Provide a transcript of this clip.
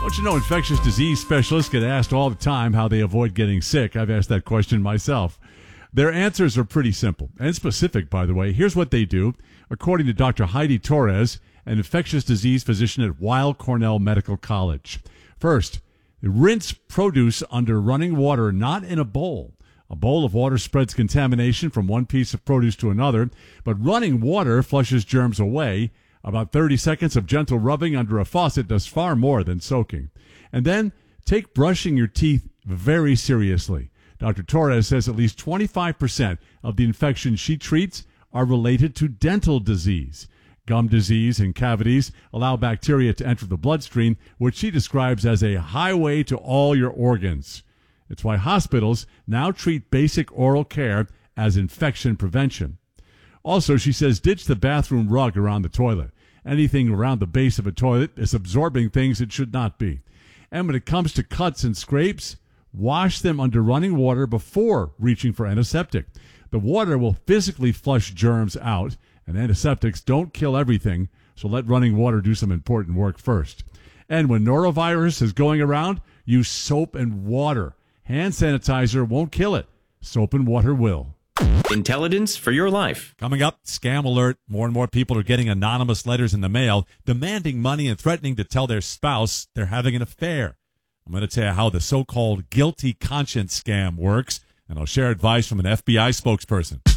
Don't you know infectious disease specialists get asked all the time how they avoid getting sick? I've asked that question myself. Their answers are pretty simple and specific, by the way. Here's what they do, according to Dr. Heidi Torres, an infectious disease physician at Weill Cornell Medical College. First, rinse produce under running water, not in a bowl. A bowl of water spreads contamination from one piece of produce to another, but running water flushes germs away. About 30 seconds of gentle rubbing under a faucet does far more than soaking. And then take brushing your teeth very seriously. Dr. Torres says at least 25% of the infections she treats are related to dental disease. Gum disease and cavities allow bacteria to enter the bloodstream, which she describes as a highway to all your organs. It's why hospitals now treat basic oral care as infection prevention. Also, she says, ditch the bathroom rug around the toilet. Anything around the base of a toilet is absorbing things it should not be. And when it comes to cuts and scrapes, wash them under running water before reaching for antiseptic. The water will physically flush germs out, and antiseptics don't kill everything, so let running water do some important work first. And when norovirus is going around, use soap and water. Hand sanitizer won't kill it. Soap and water will. Intelligence for your life. Coming up, scam alert. More and more people are getting anonymous letters in the mail demanding money and threatening to tell their spouse they're having an affair. I'm going to tell you how the so-called guilty conscience scam works, and I'll share advice from an FBI spokesperson.